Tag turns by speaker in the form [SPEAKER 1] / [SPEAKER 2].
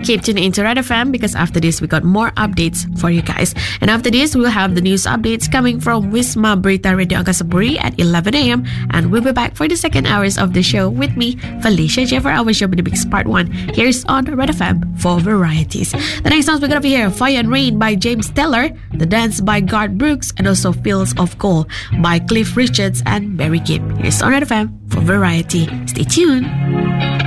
[SPEAKER 1] Keep tuning into Red FM because after this, we got more updates for you guys. And after this, we'll have the news updates coming from Wisma Berita Radio Angkasa at 11 a.m. And we'll be back for the second hours of the show with me, Felicia J, for our show with the Mix Part 1. Here's on Red FM for varieties. The next songs we're going to hear, Fire and Rain by James Taylor, The Dance by Garth Brooks, and also Fields of Coal by Cliff Richards and Barry Gibb. Here's on Red FM for variety. Stay tuned.